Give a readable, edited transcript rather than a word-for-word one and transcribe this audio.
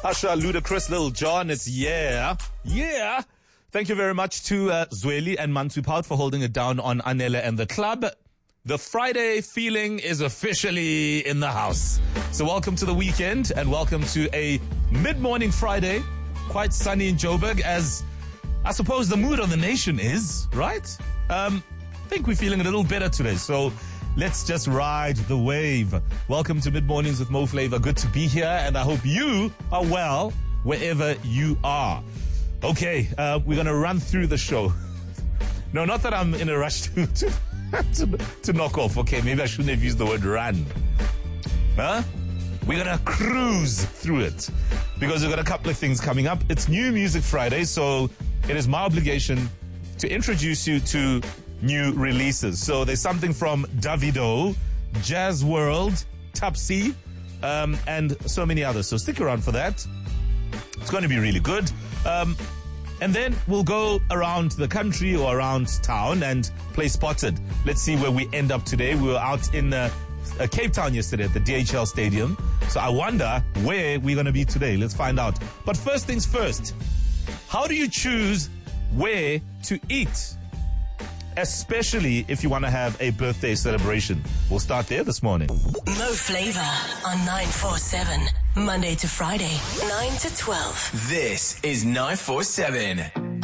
Usher, Ludacris, Lil Jon, it's yeah. Thank you very much to Zweli and Mantu Pout for holding it down on Anele and the club. The Friday feeling is officially in the house. So welcome to the weekend and welcome to a mid-morning Friday. Quite sunny in Joburg, as I suppose the mood of the nation is, right? I think we're feeling a little better today. So let's just ride the wave. Welcome to Mid-Mornings with Mo Flavor. Good to be here, and I hope you are well wherever you are. Okay, we're going to run through the show. No, not that I'm in a rush to knock off. Okay, maybe I shouldn't have used the word run. Huh? We're going to cruise through it because we've got a couple of things coming up. It's New Music Friday, so it is my obligation to introduce you to new releases. So there's something from Davido, Jazz World, Tupsi, and so many others. So stick around for that. It's going to be really good. And then we'll go around the country or around town and play Spotted. Let's see where we end up today. We were out in Cape Town yesterday at the DHL Stadium. So I wonder where we're going to be today. Let's find out. But first things first, how do you choose where to eat? Especially if you want to have a birthday celebration. We'll start there this morning. Mo Flavor on 947, Monday to Friday, 9 to 12. This is 947.